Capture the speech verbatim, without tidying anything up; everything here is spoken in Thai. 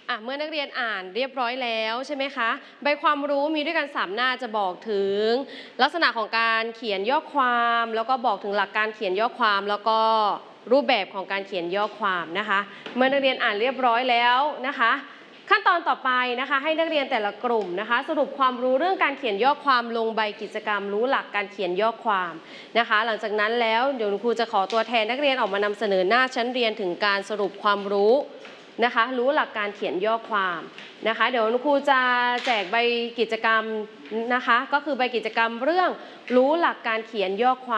อ่ะเมื่อนักเรียนอ่านเรียบร้อยแล้วใช่ไหมคะใบความรู้มีด้วยกันสามหน้าจะบอกถึงลักษณะของการเขียนย่อความแล้วก็บอกถึงหลักการเขียนย่อความแล้วก็รูปแบบของการเขียนย่อความนะคะเมื่อนักเรียนอ่านเรียบร้อยแล้วนะคะขั้นตอนต่อไปนะคะให้นักเรียนแต่ละกลุ่มนะคะสรุปความรู้เรื่องการเขียนย่อความลงใบกิจกรรมรู้หลักการเขียนย่อความนะคะหลังจากนั้นแล้วเดี๋ยวครูจะขอตัวแทนนักเรียนออกมานำเสนอหน้าชั้นเรียนถึงการสรุปความรู้นะคะรู้หลักการเขียนย่อความนะคะเดี๋ยวครูจะแจกใบกิจกรรมนะคะก็คือใบกิจกรรมเรื่องรู้หลักการเขียนย่อความ